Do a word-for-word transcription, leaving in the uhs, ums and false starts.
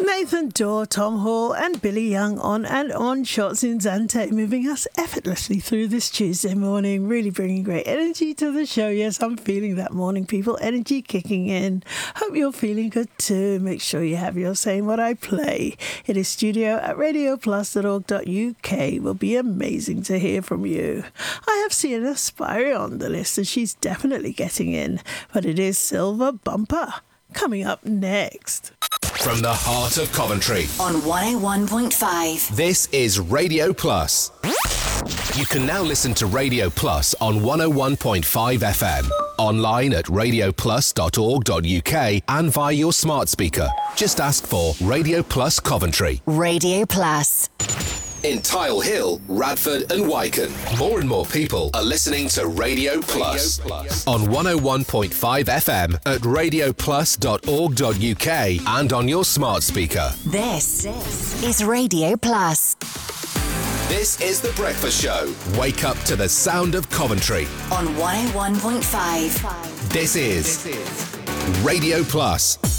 Nathan Dorr, Tom Hall and Billy Young on and on. Shots in Zante, moving us effortlessly through this Tuesday morning, really bringing great energy to the show. Yes, I'm feeling that morning, people. Energy kicking in. Hope you're feeling good too. Make sure you have your saying what I play. It is studio at radio plus dot org dot U K. Will be amazing to hear from you. I have Sienna Spire on the list and she's definitely getting in, but it is Silver Bumper coming up next. From the heart of Coventry on one oh one point five. This is Radio Plus. You can now listen to Radio Plus on one oh one point five F M, online at radio plus dot org dot U K and via your smart speaker. Just ask for Radio Plus Coventry. Radio Plus. In Tile Hill, Radford and Wycombe, more and more people are listening to Radio Plus, Radio Plus. On one oh one point five F M at radio plus dot org dot U K and on your smart speaker. This, this is Radio Plus. This is The Breakfast Show. Wake up to the sound of Coventry. On one oh one point five. This is, this is Radio Plus.